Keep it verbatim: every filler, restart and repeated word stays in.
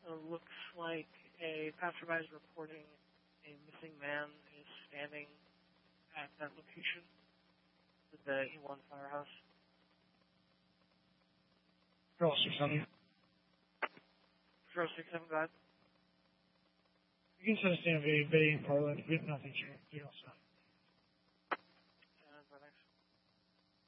Uh, looks like a passerby is reporting a missing man is standing at that location, at the E one firehouse. Girl six seven. Zero six seven, go ahead. You can send us in a video, video parlance. We have nothing to do also.